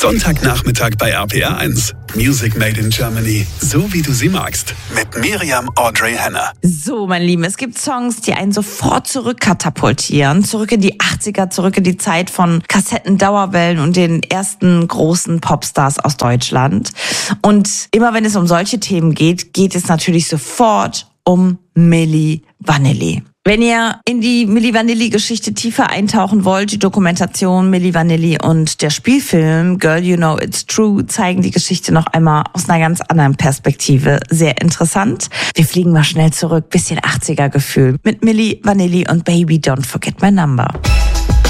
Sonntagnachmittag bei RPR 1. Music Made in Germany. So wie du sie magst. Mit Miriam Audrey Henner. So, meine Lieben, es gibt Songs, die einen sofort zurückkatapultieren. Zurück in die 80er, zurück in die Zeit von Kassetten, Dauerwellen und den ersten großen Popstars aus Deutschland. Und immer wenn es um solche Themen geht, geht es natürlich sofort um Milli Vanilli. Wenn ihr in die Milli Vanilli-Geschichte tiefer eintauchen wollt, die Dokumentation Milli Vanilli und der Spielfilm Girl You Know It's True zeigen die Geschichte noch einmal aus einer ganz anderen Perspektive. Sehr interessant. Wir fliegen mal schnell zurück, bisschen 80er-Gefühl mit Milli Vanilli und Baby Don't Forget My Number.